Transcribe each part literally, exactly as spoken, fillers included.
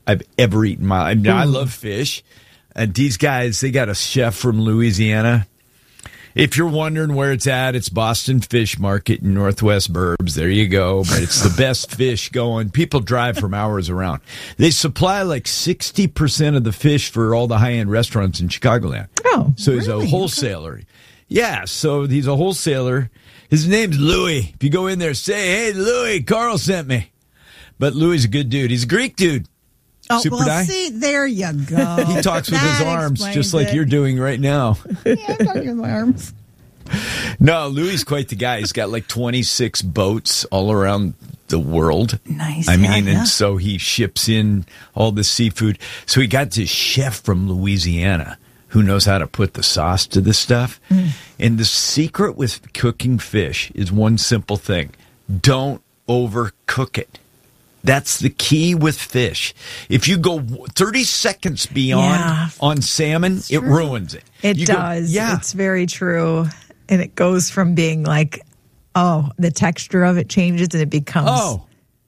I've ever eaten. In my I, mean, I love fish. And these guys, they got a chef from Louisiana. If you're wondering where it's at, it's Boston Fish Market in Northwest Burbs. There you go. But it's the best fish going. People drive from hours around. They supply like sixty percent of the fish for all the high-end restaurants in Chicagoland. Oh, So he's really? a wholesaler. Yeah, so he's a wholesaler. His name's Louis. If you go in there, say, hey, Louis, Carl sent me. But Louis is a good dude. He's a Greek dude. Oh, Super well, die? see, there you go. He talks with That his arms explains just like it. you're doing right now. Yeah, I'm talking with my arms. No, Louis is quite the guy. He's got like twenty-six boats all around the world. Nice. I yeah, mean, yeah. and so he ships in all the seafood. So he got this chef from Louisiana who knows how to put the sauce to this stuff. Mm. And the secret with cooking fish is one simple thing. Don't overcook it. That's the key with fish. If you go thirty seconds beyond Yeah. on salmon, it ruins it. It You go- does. yeah. It's very true. And it goes from being like, oh, the texture of it changes and it becomes Oh,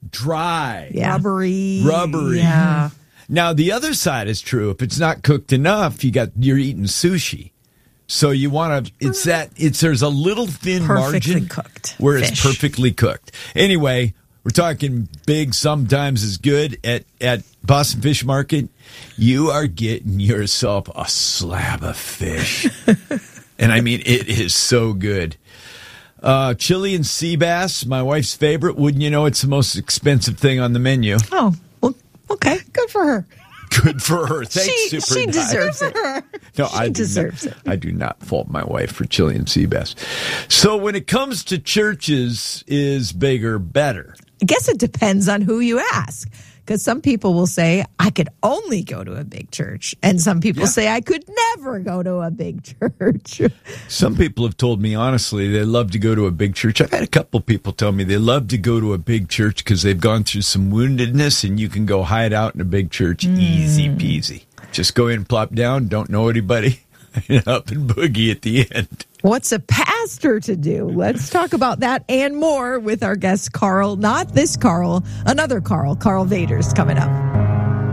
dry. yeah. Rubbery. Rubbery. Yeah. Now, the other side is true. If it's not cooked enough, you got you're eating sushi. So you want to, it's that, it's, there's a little thin Perfectly margin cooked where fish. it's perfectly cooked. Anyway, we're talking big, sometimes is good at, at Boston Fish Market. You are getting yourself a slab of fish. And I mean, it is so good. Uh, Chilean sea bass, my wife's favorite. Wouldn't you know it's the most expensive thing on the menu? Oh, well, okay. Good for her. Good for her. Thanks, She, Super she Di. deserves it. No, She I do deserves not, it. I do not fault my wife for Chilean sea bass. So when it comes to churches, is bigger better? I guess it depends on who you ask. Because some people will say, I could only go to a big church. And some people Yeah. say, I could never go to a big church. Some people have told me, honestly, they love to go to a big church. I've had a couple people tell me they love to go to a big church because they've gone through some woundedness and you can go hide out in a big church easy peasy. Just go in, plop down, don't know anybody, and up and boogie at the end. What's a pastor to do? Let's talk about that and more with our guest, Carl. Not this Carl, another Carl. Carl Vader's coming up.